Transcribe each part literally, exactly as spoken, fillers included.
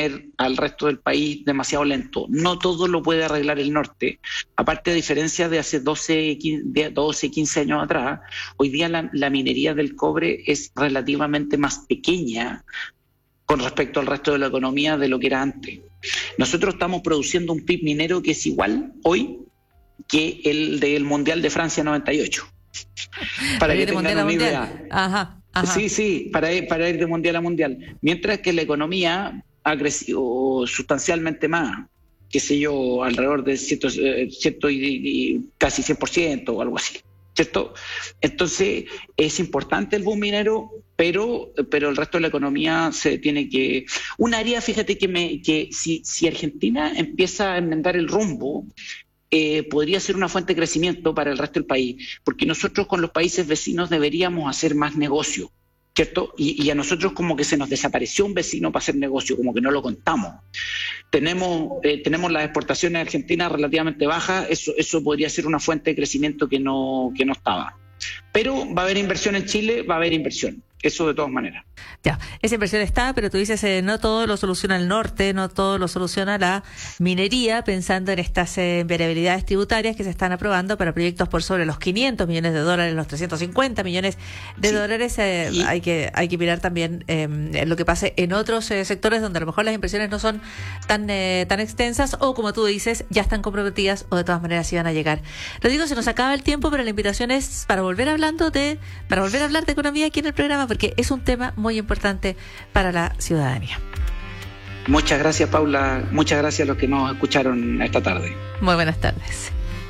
tener al resto del país demasiado lento. No todo lo puede arreglar el norte. Aparte, a diferencia de hace doce, quince años atrás, hoy día la, la minería del cobre es relativamente más pequeña con respecto al resto de la economía de lo que era antes. Nosotros estamos produciendo un P I B minero que es igual hoy que el del Mundial de Francia noventa y ocho. Para que tengan una idea. Ajá, ajá. Sí, sí, para ir, para ir de mundial a mundial. Mientras que la economía ha crecido sustancialmente más, qué sé yo, alrededor de ciento, ciento y, y casi cien por ciento o algo así, ¿cierto? Entonces, es importante el boom minero, pero, pero el resto de la economía se tiene que... Un área, fíjate que, me, que si, si Argentina empieza a enmendar el rumbo, Eh, podría ser una fuente de crecimiento para el resto del país, porque nosotros con los países vecinos deberíamos hacer más negocio, ¿cierto? Y, y a nosotros como que se nos desapareció un vecino para hacer negocio, como que no lo contamos. Tenemos, eh, tenemos las exportaciones argentinas relativamente bajas, eso, eso podría ser una fuente de crecimiento que no, que no estaba. Pero va a haber inversión en Chile, va a haber inversión. Eso de todas maneras. Ya, esa inversión está, pero tú dices, eh, no todo lo soluciona el norte, no todo lo soluciona la minería, pensando en estas eh, variabilidades tributarias que se están aprobando para proyectos por sobre los quinientos millones de dólares, los trescientos cincuenta millones de sí. dólares. Eh, y... Hay que hay que mirar también eh, en lo que pase en otros eh, sectores donde a lo mejor las inversiones no son tan eh, tan extensas o, como tú dices, ya están comprometidas o de todas maneras iban a llegar. Lo digo, se nos acaba el tiempo, pero la invitación es para volver hablando de para volver a hablar de economía aquí en el programa, porque es un tema muy importante para la ciudadanía. Muchas gracias, Paula. Muchas gracias a los que nos escucharon esta tarde. Muy buenas tardes.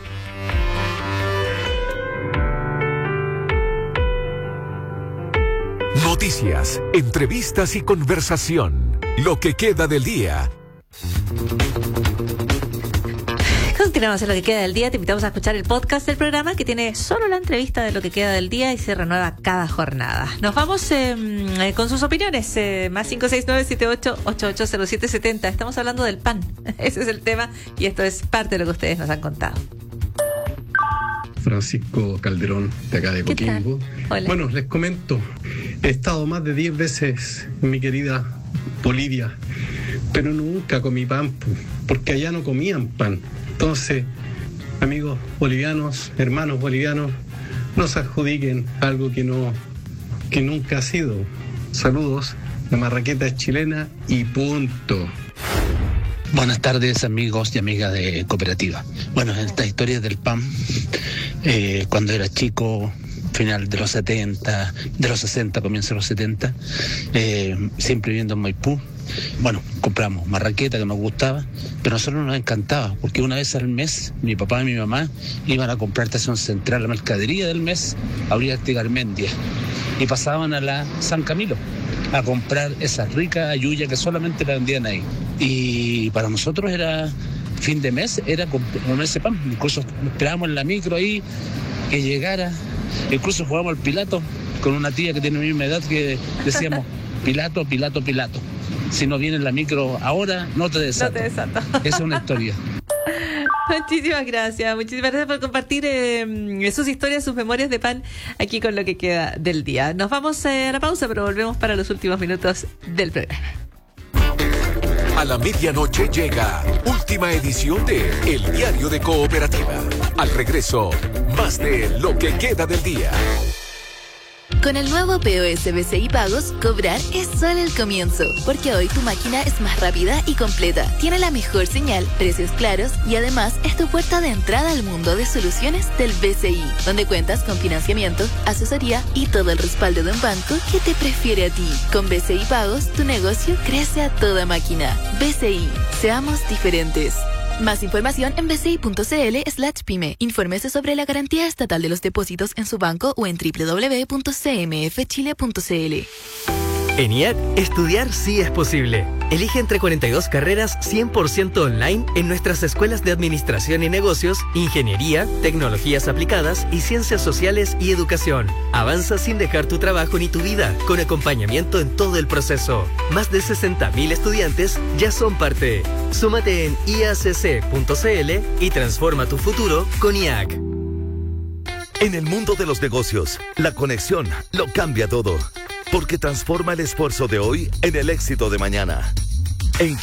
Noticias, entrevistas y conversación. Lo que queda del día. Continuamos en Lo que queda del día. Te invitamos a escuchar el podcast del programa, que tiene solo la entrevista de lo que queda del día y se renueva cada jornada. Nos vamos eh, con sus opiniones. Eh, más cinco seis nueve siete ocho ocho ocho cero siete siete cero. Estamos hablando del pan. Ese es el tema y esto es parte de lo que ustedes nos han contado. Francisco Calderón, de acá de Coquimbo. Hola. Bueno, les comento. He estado más de diez veces en mi querida Bolivia, pero nunca comí pan, porque allá no comían pan. Entonces, amigos bolivianos, hermanos bolivianos, no se adjudiquen algo que no que nunca ha sido. Saludos, la marraqueta es chilena y punto. Buenas tardes, amigos y amigas de Cooperativa. Bueno, esta historia del pan, eh, cuando era chico, final de los setenta, de los sesenta, comienzo de los setenta, eh, siempre viviendo en Maipú. Bueno, compramos marraqueta que nos gustaba, pero a nosotros nos encantaba, porque una vez al mes mi papá y mi mamá iban a comprar Estación Central, la mercadería del mes, a Uriarte y Garmendia, y pasaban a la San Camilo a comprar esa rica ayuya que solamente la vendían ahí. Y para nosotros era fin de mes, era comer ese pan. Incluso esperábamos en la micro ahí que llegara, incluso jugábamos al Pilato con una tía que tiene mi misma edad, que decíamos Pilato, Pilato, Pilato. Si no viene en la micro ahora, no te desato. No te desato. Esa es una historia. Muchísimas gracias, muchísimas gracias por compartir eh, sus historias, sus memorias de pan aquí con lo que queda del día. Nos vamos eh, a la pausa, pero volvemos para los últimos minutos del programa. A la medianoche llega última edición de El Diario de Cooperativa. Al regreso, más de Lo que queda del día. Con el nuevo P O S B C I Pagos, cobrar es solo el comienzo, porque hoy tu máquina es más rápida y completa, tiene la mejor señal, precios claros y además es tu puerta de entrada al mundo de soluciones del B C I, donde cuentas con financiamiento, asesoría y todo el respaldo de un banco que te prefiere a ti. Con B C I Pagos, tu negocio crece a toda máquina. B C I, seamos diferentes. Más información en bci.cl slash pyme. Infórmese sobre la garantía estatal de los depósitos en su banco o en doble u doble u doble u punto c m f chile punto c l. En I A C, estudiar sí es posible. Elige entre cuarenta y dos carreras cien por ciento online en nuestras escuelas de Administración y Negocios, Ingeniería, Tecnologías Aplicadas y Ciencias Sociales y Educación. Avanza sin dejar tu trabajo ni tu vida, con acompañamiento en todo el proceso. Más de sesenta mil estudiantes ya son parte. Súmate en i a c c punto c l y transforma tu futuro con I A C. En el mundo de los negocios, la conexión lo cambia todo, porque transforma el esfuerzo de hoy en el éxito de mañana. En